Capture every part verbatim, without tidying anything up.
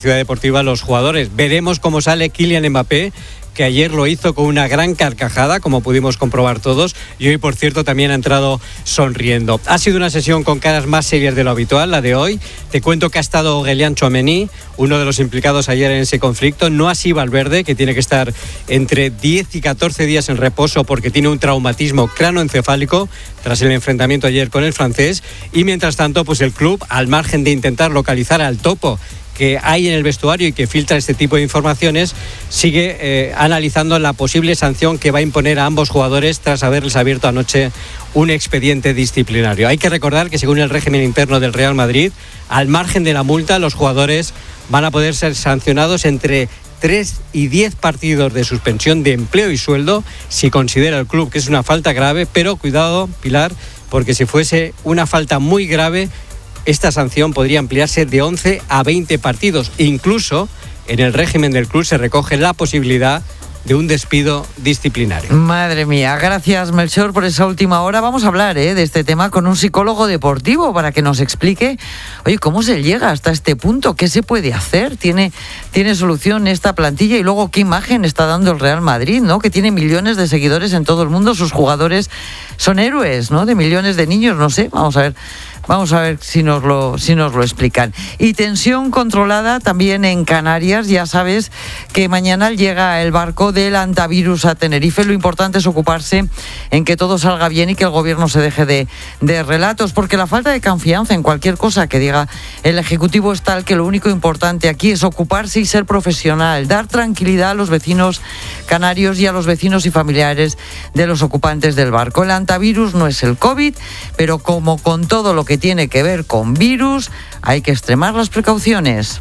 Ciudad Deportiva los jugadores. Veremos cómo sale Kylian Mbappé, que ayer lo hizo con una gran carcajada, como pudimos comprobar todos, y hoy, por cierto, también ha entrado sonriendo. Ha sido una sesión con caras más serias de lo habitual, la de hoy. Te cuento que ha estado Aurélien Tchouaméni, uno de los implicados ayer en ese conflicto, no así Valverde, que tiene que estar entre diez y catorce días en reposo porque tiene un traumatismo cranoencefálico tras el enfrentamiento ayer con el francés, y mientras tanto, pues el club, al margen de intentar localizar al topo que hay en el vestuario y que filtra este tipo de informaciones, sigue eh, analizando la posible sanción que va a imponer a ambos jugadores tras haberles abierto anoche un expediente disciplinario. Hay que recordar que según el régimen interno del Real Madrid, al margen de la multa, los jugadores van a poder ser sancionados entre tres y diez partidos de suspensión de empleo y sueldo si considera el club que es una falta grave, pero cuidado, Pilar, porque si fuese una falta muy grave, esta sanción podría ampliarse de once a veinte partidos. Incluso en el régimen del club se recoge la posibilidad de un despido disciplinario. Madre mía, gracias Melchor por esa última hora. Vamos a hablar ¿eh? de este tema con un psicólogo deportivo para que nos explique, oye, cómo se llega hasta este punto, qué se puede hacer, tiene, tiene solución esta plantilla y luego qué imagen está dando el Real Madrid, ¿no? Que tiene millones de seguidores en todo el mundo, sus jugadores son héroes, ¿no? De millones de niños, no sé, vamos a ver. Vamos a ver si nos lo si nos lo explican. Y tensión controlada también en Canarias. Ya sabes que mañana llega el barco del antivirus a Tenerife. Lo importante es ocuparse en que todo salga bien y que el gobierno se deje de, de relatos, porque la falta de confianza en cualquier cosa que diga el Ejecutivo es tal que lo único importante aquí es ocuparse y ser profesional, dar tranquilidad a los vecinos canarios y a los vecinos y familiares de los ocupantes del barco. El antivirus no es el COVID, pero como con todo lo que tiene que ver con virus, hay que extremar las precauciones.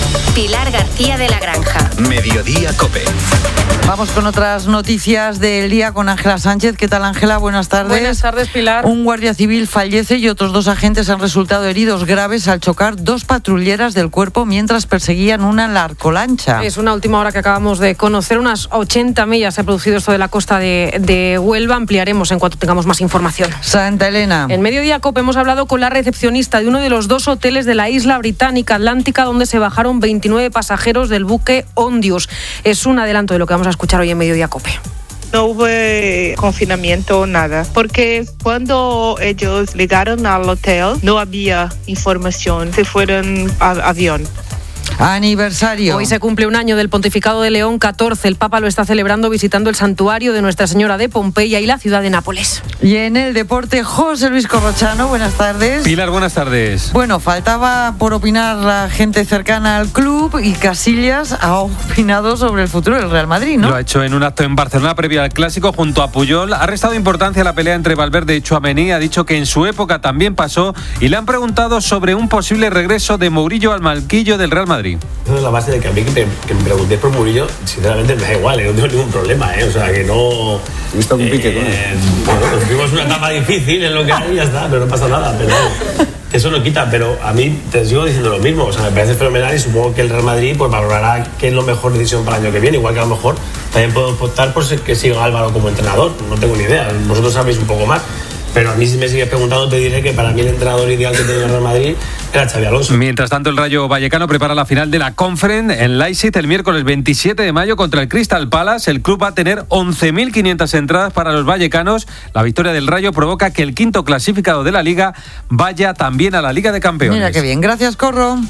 Pilar García de la Granja. Mediodía COPE. Vamos con otras noticias del día con Ángela Sánchez. ¿Qué tal, Ángela? Buenas tardes. Buenas tardes, Pilar. Un guardia civil fallece y otros dos agentes han resultado heridos graves al chocar dos patrulleras del cuerpo mientras perseguían una narcolancha. Es una última hora que acabamos de conocer. Unas ochenta millas se ha producido esto de la costa de, de Huelva. Ampliaremos en cuanto tengamos más información. Santa Elena. En Mediodía COPE hemos hablado con la recepcionista de uno de los dos hoteles de la isla británica Atlántica donde se bajaron veintinueve pasajeros del buque Ondius. Es un adelanto de lo que vamos a escuchar hoy en Mediodía COPE. No hubo confinamiento o nada, porque cuando ellos llegaron al hotel no había información, se fueron a avión. Aniversario. Hoy se cumple un año del pontificado de León catorce. El Papa lo está celebrando visitando el santuario de Nuestra Señora de Pompeya y la ciudad de Nápoles. Y en el deporte, José Luis Corrochano, buenas tardes. Pilar, buenas tardes. Bueno, faltaba por opinar la gente cercana al club y Casillas ha opinado sobre el futuro del Real Madrid, ¿no? Lo ha hecho en un acto en Barcelona previo al Clásico junto a Puyol. Ha restado importancia a la pelea entre Valverde y Tchouaméni. Ha dicho que en su época también pasó y le han preguntado sobre un posible regreso de Mourinho al banquillo del Real Madrid. Eso es la base de que a mí que me, que me preguntéis por Murillo, sinceramente me da igual, ¿eh? No tengo ningún problema, ¿eh? O sea, que no... ¿He visto algún pique con él? Eh, bueno, tuvimos una etapa difícil en lo que hay y ya está, pero no pasa nada, pero eso no quita, pero a mí te sigo diciendo lo mismo, o sea, me parece fenomenal y supongo que el Real Madrid pues valorará qué es la mejor decisión para el año que viene, igual que a lo mejor también puedo optar por que siga Álvaro como entrenador, no tengo ni idea, vosotros sabéis un poco más. Pero a mí si me sigues preguntando te diré que para mí el entrenador ideal que tenía el Real Madrid era Xabi Alonso. Mientras tanto el Rayo Vallecano prepara la final de la Conference en Leipzig el miércoles veintisiete de mayo contra el Crystal Palace. El club va a tener once mil quinientas entradas para los vallecanos. La victoria del Rayo provoca que el quinto clasificado de la Liga vaya también a la Liga de Campeones. Mira qué bien, gracias Corro.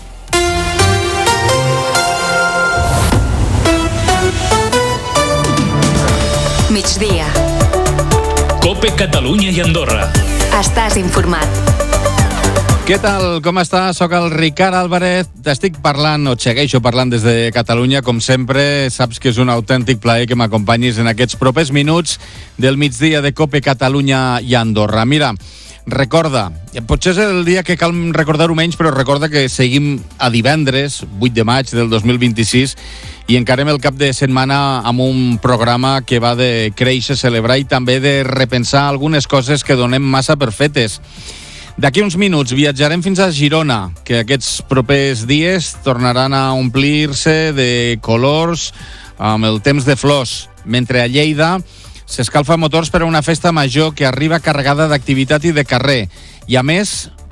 Migdia. COPE Catalunya i Andorra. Estàs informat. Què tal? Com estàs? Soc el Ricard Álvarez. T'estic parlant, o et segueixo parlant des de Catalunya. Com sempre, saps que és un autèntic plaer que m'acompanyis en aquests propers minuts del migdia de COPE Catalunya i Andorra. Mira, recorda, potser és el dia que cal recordar-ho menys, però recorda que seguim a divendres, vuit de maig del dos mil vint-i-sis, i encarem el cap de setmana amb un programa que va de créixer, celebrar i també de repensar algunes coses que donem massa per fetes. D'aquí uns minuts viatjarem fins a Girona, que aquests propers dies tornaran a omplir-se de colors amb el temps de flors, mentre a Lleida s'escalfa motors per a una festa major que arriba carregada d'activitat i de carrer. I a més,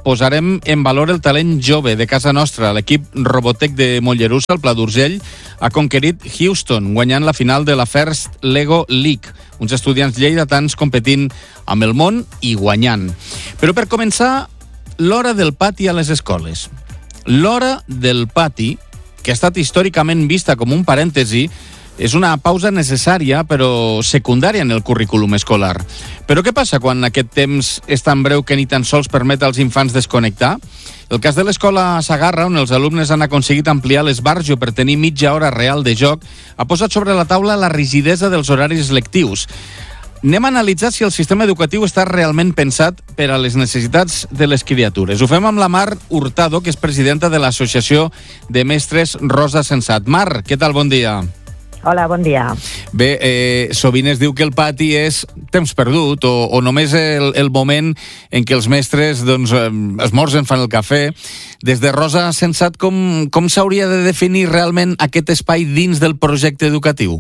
posarem en valor el talent jove de casa nostra. L'equip Robotech de Mollerussa, el Pla d'Urgell, ha conquerit Houston, guanyant la final de la First Lego League. Uns estudiants lleidatans competint amb el món i guanyant. Però per començar, l'hora del pati a les escoles. L'hora del pati, que ha estat històricament vista com un parèntesi, és una pausa necessària però secundària en el currículum escolar. Però què passa quan aquest temps és tan breu que ni tan sols permet als infants desconnectar? El cas de l'escola Sagarra, on els alumnes han aconseguit ampliar l'esbarjo per tenir mitja hora real de joc, ha posat sobre la taula la rigidesa dels horaris lectius. Anem a analitzar si el sistema educatiu està realment pensat per a les necessitats de les criatures. Ho fem amb la Mar Hurtado, que és presidenta de l'Associació de Mestres Rosa Sensat. Mar, què tal? Bon dia. Hola, bon dia. Bé, eh, sovint es diu que el pati és temps perdut o, o només el, el moment en què els mestres doncs, esmorzen, fan el cafè. Des de Rosa Sensat, com, com s'hauria de definir realment aquest espai dins del projecte educatiu?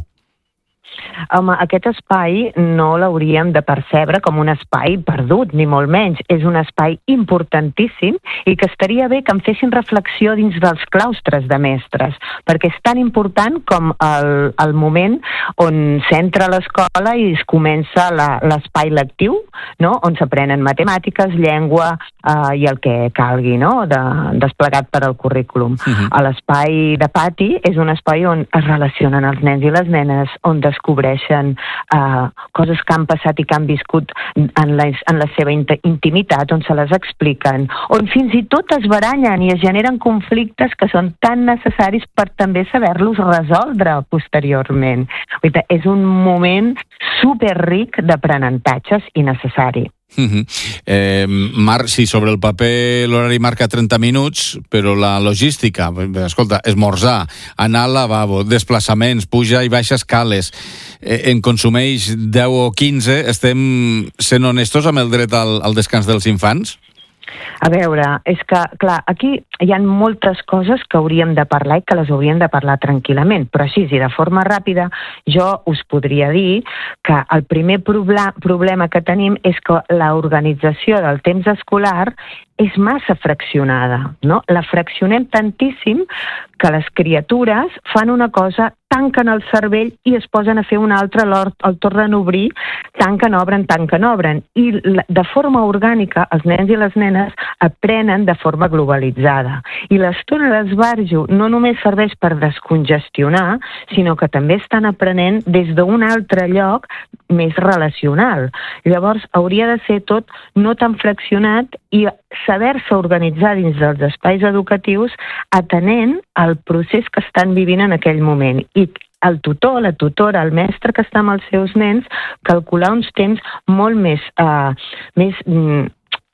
Home, aquest espai no l'hauríem de percebre com un espai perdut, ni molt menys. És un espai importantíssim i que estaria bé que en fessin reflexió dins dels claustres de mestres, perquè és tan important com el, el moment on s'entra a l'escola i es comença la, l'espai lectiu, no? On s'aprenen matemàtiques, llengua eh, i el que calgui, no? De, desplegat per al currículum. Uh-huh. A l'espai de pati és un espai on es relacionen els nens i les nenes, on descobreixen Uh, coses que han passat i que han viscut en la, en la seva intimitat, on se les expliquen, on fins i tot es barallen i es generen conflictes que són tan necessaris per també saber-los resoldre posteriorment. És un moment superric d'aprenentatges i necessari. Uh-huh. eh, Mar, sí, sobre el paper l'horari marca trenta minuts, però la logística, escolta, esmorzar, anar al lavabo, desplaçaments, puja i baixa escales, eh, en consumeix deu o quinze. Estem sent honestos amb el dret al, al descans dels infants? A veure, és que, clar, aquí hi ha moltes coses que hauríem de parlar i que les hauríem de parlar tranquil·lament, però així, i de forma ràpida, jo us podria dir que el primer problema que tenim és que l'organització del temps escolar és massa fraccionada, no? La fraccionem tantíssim que les criatures fan una cosa, tanquen el cervell i es posen a fer una altra, el tornen a obrir, tanquen, obren, tanquen, obren. I de forma orgànica els nens i les nenes aprenen de forma globalitzada. I l'estona d'esbarjo no només serveix per descongestionar, sinó que també estan aprenent des d'un altre lloc més relacional. Llavors hauria de ser tot no tan fraccionat i saber-se organitzar dins dels espais educatius atenent al procés que estan vivint en aquell moment. I el tutor, la tutora, el mestre que està amb els seus nens, calcular uns temps molt més, uh, més, mm,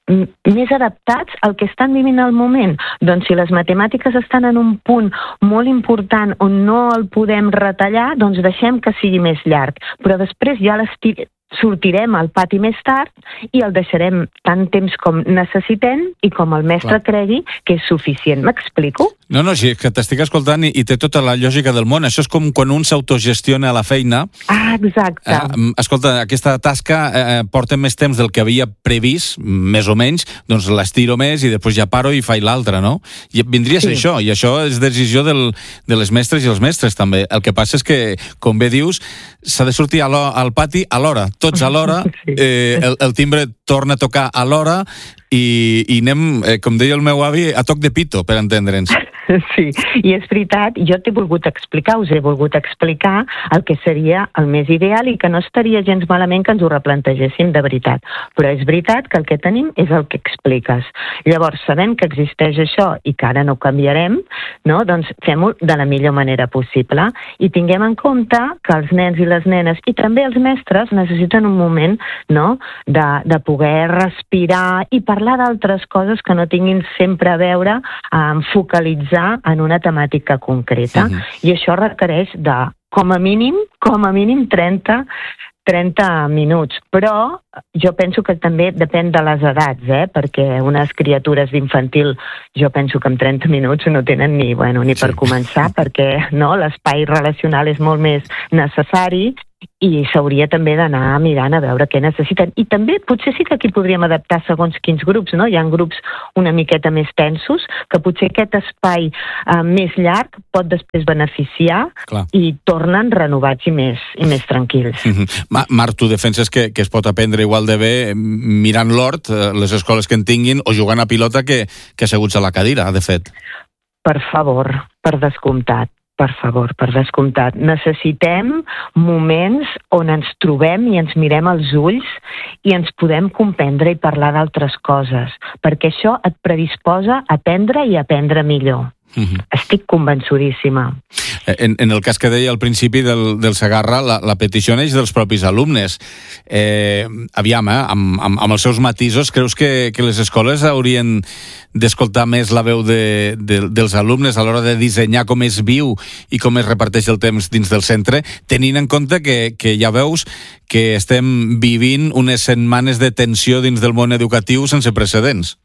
més adaptats al que estan vivint al moment. Doncs si les matemàtiques estan en un punt molt important on no el podem retallar, doncs deixem que sigui més llarg. Però després ja l'estirem, sortirem al pati més tard i el deixarem tant temps com necessitem i com el mestre Clar. cregui que és suficient. M'explico? No, no, sí, que t'estic escoltant i, i té tota la lògica del món. Això és com quan un s'autogestiona a la feina. Ah, exacte. Eh, escolta, aquesta tasca eh, porta més temps del que havia previst, més o menys, doncs l'estiro més i després ja paro i faig l'altra, no? I vindria a ser sí. això, i això és decisió del, de les mestres i els mestres també. El que passa és que, com bé dius, s'ha de sortir al pati a l'hora, tots a l'hora, eh, el, el timbre torna a tocar a l'hora i, i anem, eh, com deia el meu avi, a toc de pito, per entendre'ns. Sí, i és veritat, jo t'he volgut explicar, us he volgut explicar el que seria el més ideal i que no estaria gens malament que ens ho replantegéssim de veritat. Però és veritat que el que tenim és el que expliques. Llavors, sabem que existeix això i que ara no ho canviarem, no? Doncs fem-ho de la millor manera possible i tinguem en compte que els nens i les nenes i també els mestres necessiten un moment, no? de, de poder respirar i parlar d'altres coses que no tinguin sempre a veure amb focalitzar en una temàtica concreta. Uh-huh. I això requereix de, com a mínim, com a mínim trenta, trenta minuts. Però jo penso que també depèn de les edats, eh? Perquè unes criatures d'infantil jo penso que en trenta minuts no tenen ni, bueno, ni per sí. començar, perquè no, l'espai relacional és molt més necessari i s'hauria també d'anar mirant a veure què necessiten. I també potser sí que aquí podríem adaptar segons quins grups, no? Hi ha grups una miqueta més tensos, que potser aquest espai eh, més llarg pot després beneficiar. Clar. I tornen renovats i més, i més tranquils. Mm-hmm. Ma, Marc, tu defenses que, que es pot aprendre igual de bé mirant l'hort, les escoles que en tinguin, o jugant a pilota que, que asseguts a la cadira, de fet. Per favor, per descomptat. Per favor, per descomptat. Necessitem moments on ens trobem i ens mirem als ulls i ens podem comprendre i parlar d'altres coses, perquè això et predisposa a aprendre i a aprendre millor. Mm-hmm. Estic convençudíssima. En, en el cas que deia al principi del, del Segarra, la, la petició neix dels propis alumnes. Eh, aviam, eh, amb, amb, amb els seus matisos, creus que, que les escoles haurien d'escoltar més la veu de, de, dels alumnes a l'hora de dissenyar com es viu i com es reparteix el temps dins del centre, tenint en compte que, que ja veus que estem vivint unes setmanes de tensió dins del món educatiu sense precedents?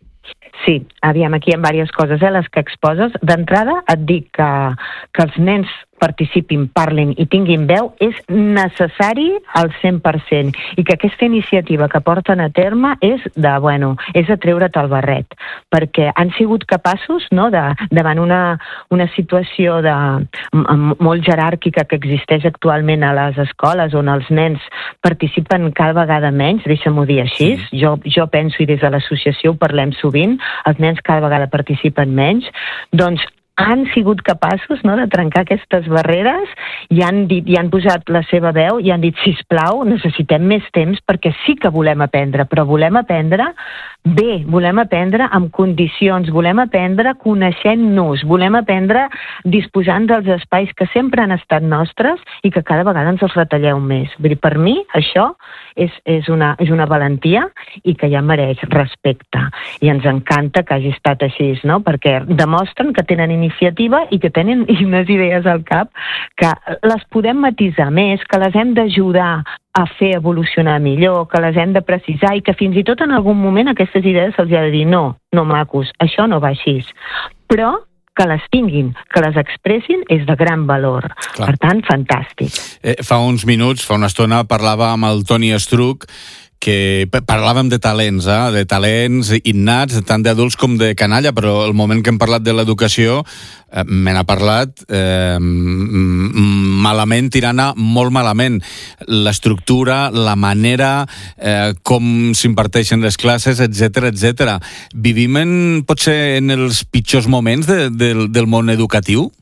Sí, aviam, aquí hi ha diverses coses, eh, les que exposes. D'entrada et dic que, que els nens participin, parlin i tinguin veu és necessari al cent per cent i que aquesta iniciativa que porten a terme és de, bueno, és de treure't el barret, perquè han sigut capaços, no, de, davant una, una situació de, molt jeràrquica que existeix actualment a les escoles, on els nens participen cada vegada menys, deixa'm-ho dir així, sí. jo, jo penso, i des de l'associació ho parlem sovint, els nens cada vegada participen menys, doncs han sigut capaços, no, de trencar aquestes barreres i han dit, i han posat la seva veu i han dit, sisplau, necessitem més temps perquè sí que volem aprendre, però volem aprendre bé, volem aprendre amb condicions, volem aprendre coneixent-nos, volem aprendre disposant dels espais que sempre han estat nostres i que cada vegada ens els retalleu més. Vull dir, per mi això és, és, una, és una valentia i que ja mereix respecte. I ens encanta que hagi estat així, no? Perquè demostren que tenen iniciativa i que tenen unes idees al cap que les podem matisar més, que les hem d'ajudar a fer evolucionar millor, que les hem de precisar i que fins i tot en algun moment aquestes idees se'ls ha de dir no, no macos, això no va així. Però que les tinguin, que les expressin, és de gran valor. Clar. Per tant, fantàstic. Eh, fa uns minuts, fa una estona, parlava amb el Toni Estruc, que parlàvem de talents, eh? de talents innats, tant d'adults com de canalla, però el moment que hem parlat de l'educació eh, me n'ha parlat eh, malament, tirant a molt malament. L'estructura, la manera, eh, com s'imparteixen les classes, etcètera, etcètera. Vivim en, potser en els pitjors moments de, de, del món educatiu?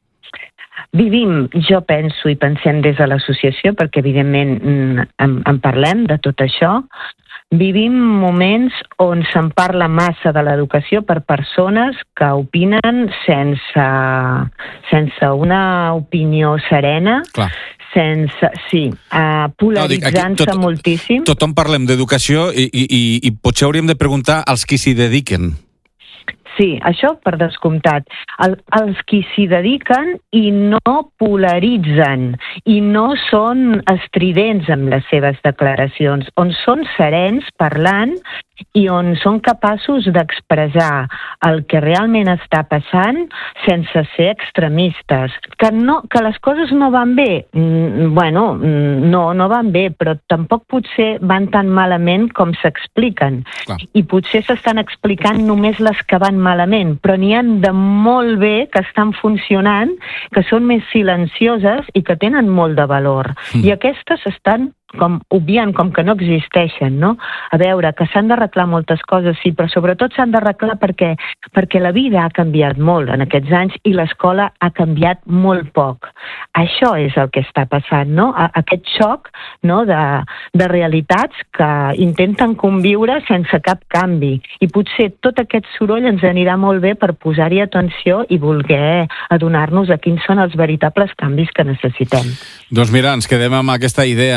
Vivim, jo penso i pensem des de l'associació, perquè evidentment en, en parlem de tot això, vivim moments on se'n parla massa de l'educació per persones que opinen sense, sense una opinió serena, clar. Sense, sí, uh, polaritzant-se no, tot, moltíssim. Tothom parlem d'educació i, i, i, i potser hauríem de preguntar als qui s'hi dediquen. Sí, això per descomptat. El, els qui s'hi dediquen i no polaritzen i no són estridents amb les seves declaracions, on són serens parlant i on són capaços d'expressar el que realment està passant sense ser extremistes. Que, no, que les coses no van bé? Mm, bueno, no, no van bé, però tampoc potser van tan malament com s'expliquen. Clar. I potser s'estan explicant només les que van malament, però n'hi ha de molt bé que estan funcionant, que són més silencioses i que tenen molt de valor. Mm. I aquestes estan com obviant, com que no existeixen, no? A veure, que s'han d'arreglar moltes coses, sí, però sobretot s'han d'arreglar perquè, perquè la vida ha canviat molt en aquests anys i l'escola ha canviat molt poc. Això és el que està passant, no? Aquest xoc, no, de, de realitats que intenten conviure sense cap canvi. I potser tot aquest soroll ens anirà molt bé per posar-hi atenció i voler adonar-nos a quins són els veritables canvis que necessitem. Doncs mira, ens quedem amb aquesta idea que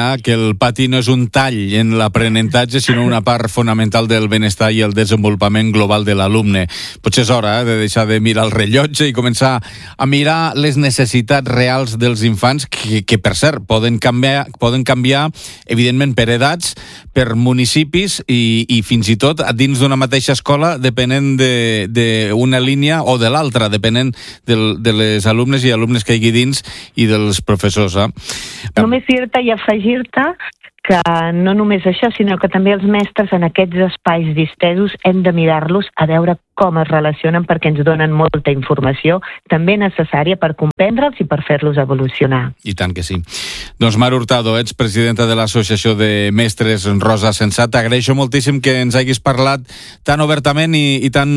el pati no és un tall en l'aprenentatge, sinó una part fonamental del benestar i el desenvolupament global de l'alumne. Potser és hora eh, de deixar de mirar el rellotge i començar a mirar les necessitats reals dels infants, que, que per cert, poden canviar, poden canviar, evidentment, per edats, per municipis i, i fins i tot dins d'una mateixa escola, depenent d'una de, línia o de l'altra, depenent de, de les alumnes i alumnes que hi hagi dins i dels professors. Eh? Només dir-te i afegir-te que no només això, sinó que també els mestres en aquests espais distesos hem de mirar-los a veure com es relacionen, perquè ens donen molta informació també necessària per comprendre'ls i per fer-los evolucionar. I tant que sí. Doncs Mar Hurtado, ets presidenta de l'Associació de Mestres Rosa Sensat. T'agraeixo moltíssim que ens haguis parlat tan obertament i, i tan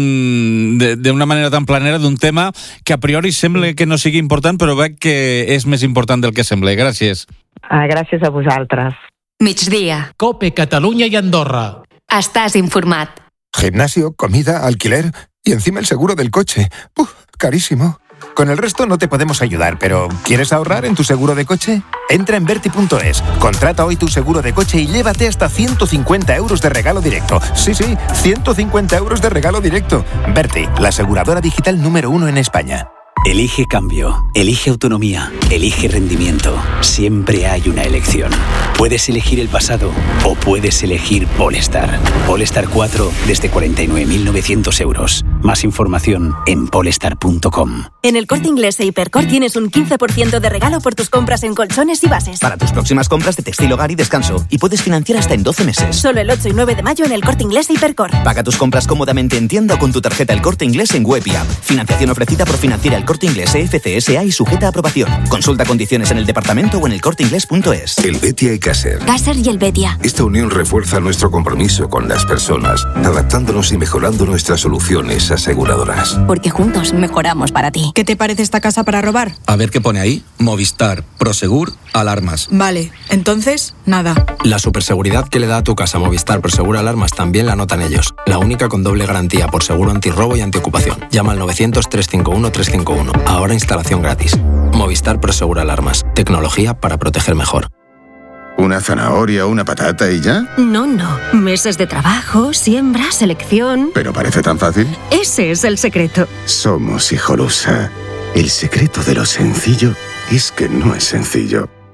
d'una manera tan planera d'un tema que a priori sembla que no sigui important, però veig que és més important del que sembla. Gràcies. Ah, gràcies a vosaltres. Migdia. Cope Catalunya y Andorra. Estàs informat. Gimnasio, comida, alquiler y encima el seguro del coche. ¡Uf! Carísimo. Con el resto no te podemos ayudar, pero ¿quieres ahorrar en tu seguro de coche? Entra en Verti punto es, contrata hoy tu seguro de coche y llévate hasta ciento cincuenta euros de regalo directo. Sí, sí, ciento cincuenta euros de regalo directo. Verti, la aseguradora digital número uno en España. Elige cambio, elige autonomía, elige rendimiento. Siempre hay una elección. Puedes elegir el pasado o puedes elegir Polestar. Polestar cuatro desde cuarenta y nueve mil novecientos euros. Más información en polestar punto com. En El Corte Inglés e Hipercor tienes un quince por ciento de regalo por tus compras en colchones y bases. Para tus próximas compras de textil, hogar y descanso. Y puedes financiar hasta en doce meses. Solo el ocho y nueve de mayo en El Corte Inglés e Hipercor. Paga tus compras cómodamente en tienda o con tu tarjeta El Corte Inglés en web y app. Financiación ofrecida por Financiera El Corte Inglés F C S A y sujeta a aprobación. Consulta condiciones en el departamento o en el corte inglés punto es. El Betia y Caser. Caser y el Betia. Esta unión refuerza nuestro compromiso con las personas, adaptándonos y mejorando nuestras soluciones aseguradoras. Porque juntos mejoramos para ti. ¿Qué te parece esta casa para robar? A ver qué pone ahí. Movistar, Prosegur, alarmas. Vale, entonces, nada. La superseguridad que le da a tu casa Movistar Prosegur Alarmas también la notan ellos. La única con doble garantía por seguro antirrobo y antiocupación. Llama al novecientos, trescientos cincuenta y uno, trescientos cincuenta y uno. Ahora instalación gratis. Movistar Prosegur Alarmas. Tecnología para proteger mejor. ¿Una zanahoria, una patata y ya? No, no. Meses de trabajo, siembra, selección. ¿Pero parece tan fácil? Ese es el secreto. Somos Hijolusa. El secreto de lo sencillo es que no es sencillo.